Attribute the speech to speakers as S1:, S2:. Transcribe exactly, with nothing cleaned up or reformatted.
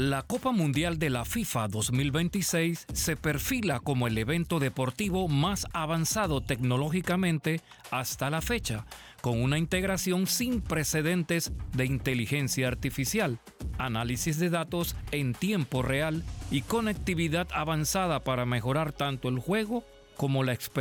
S1: La Copa Mundial de la FIFA dos mil veintiséis se perfila como el evento deportivo más avanzado tecnológicamente hasta la fecha, con una integración sin precedentes de inteligencia artificial, análisis de datos en tiempo real y conectividad avanzada para mejorar tanto el juego como la experiencia.